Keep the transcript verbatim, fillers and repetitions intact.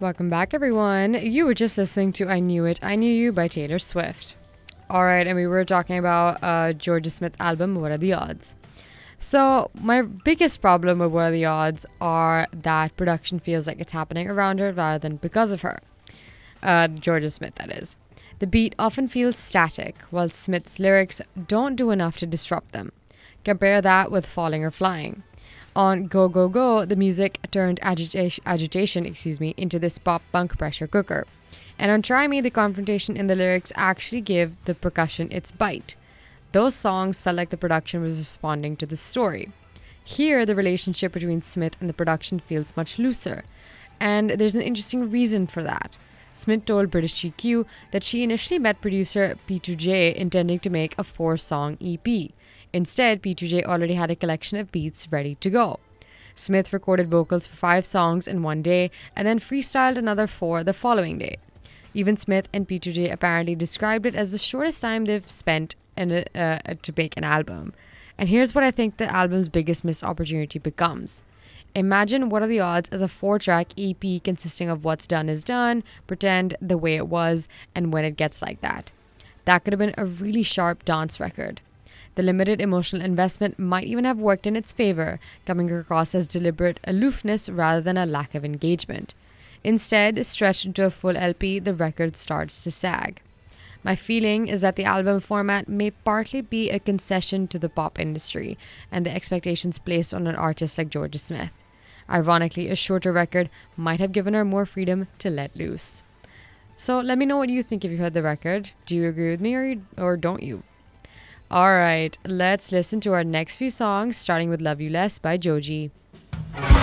Welcome back, everyone. You were just listening to I Knew It, I Knew You by Taylor Swift. All right, and we were talking about uh, Georgia Smith's album, What Are the Odds? So, my biggest problem with What Are the Odds are that production feels like it's happening around her rather than because of her. Uh, Georgia Smith, that is. The beat often feels static, while Smith's lyrics don't do enough to disrupt them. Compare that with Falling or Flying. On Go Go Go, the music turned agita- agitation excuse me, into this pop-punk pressure cooker. And on Try Me, the confrontation in the lyrics actually give the percussion its bite. Those songs felt like the production was responding to the story. Here, the relationship between Smith and the production feels much looser. And there's an interesting reason for that. Smith told British G Q that she initially met producer P two J intending to make a four-song E P. Instead, P two J already had a collection of beats ready to go. Smith recorded vocals for five songs in one day and then freestyled another four the following day. Even Smith and P two J apparently described it as the shortest time they've spent in a, uh, to make an album. And here's what I think the album's biggest missed opportunity becomes. Imagine What Are the Odds as a four-track E P consisting of What's Done Is Done, Pretend, The Way It Was, and When It Gets Like That. That could have been a really sharp dance record. The limited emotional investment might even have worked in its favor, coming across as deliberate aloofness rather than a lack of engagement. Instead, stretched into a full L P, the record starts to sag. My feeling is that the album format may partly be a concession to the pop industry and the expectations placed on an artist like Georgia Smith. Ironically, a shorter record might have given her more freedom to let loose. So let me know what you think if you heard the record. Do you agree with me or, you, or don't you? Alright, let's listen to our next few songs, starting with Love You Less by Joji.